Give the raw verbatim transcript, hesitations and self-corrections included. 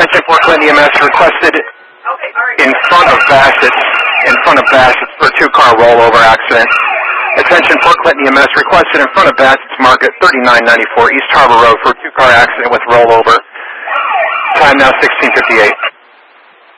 Attention, Fort Clinton E M S requested in front of Bassett, in front of Bassett for a two-car rollover accident. Attention, Fort Clinton E M S requested in front of Bassett's Market, thirty-nine ninety-four East Harbor Road for a two-car accident with rollover. Time now sixteen fifty-eight.